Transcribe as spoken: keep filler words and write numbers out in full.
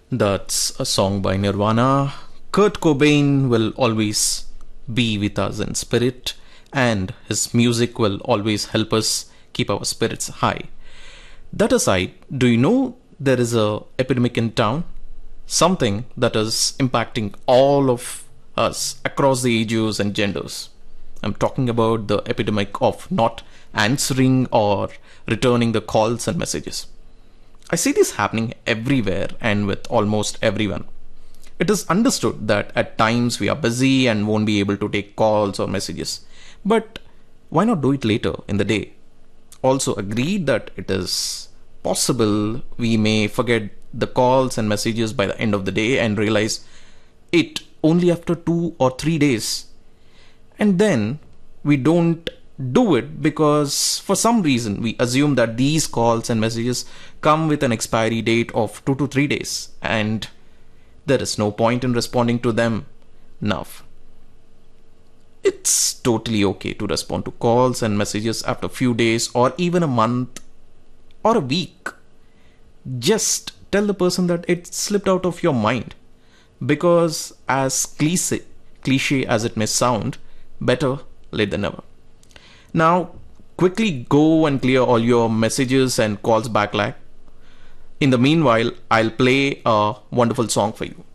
That's a song by Nirvana. Kurt Cobain will always be with us in spirit, and his music will always help us keep our spirits high. That aside, do you know there is a epidemic in town? Something that is impacting all of us across the ages and genders. I'm talking about the epidemic of not answering or returning the calls and messages. I see this happening everywhere and with almost everyone. It is understood that at times we are busy and won't be able to take calls or messages. But why not do it later in the day? Also agreed that it is possible we may forget the calls and messages by the end of the day and realize it only after two or three days. And then we don't do it because for some reason we assume that these calls and messages come with an expiry date of two to three days and there is no point in responding to them now. It's totally okay to respond to calls and messages after a few days or even a month or a week. Just tell the person that it slipped out of your mind, because as cliche, cliche as it may sound, better late than never. Now, quickly go and clear all your messages and calls backlog. In the meanwhile, I'll play a wonderful song for you.